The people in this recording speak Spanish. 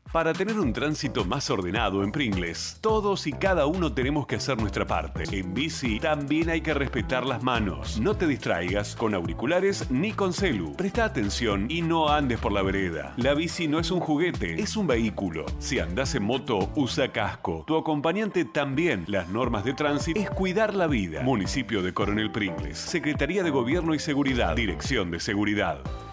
Para tener un tránsito más ordenado en Pringles, todos y cada uno tenemos que hacer nuestra parte. En bici también hay que respetar las manos. No te distraigas con auriculares ni con celu. Presta atención y no andes por la vereda. La bici no es un juguete, es un vehículo. Si andás en moto, usa casco. Tu acompañante también. Las normas de tránsito es cuidar la vida. Municipio de Coronel Pringles. Secretaría de Gobierno y Seguridad. Dirección de Seguridad.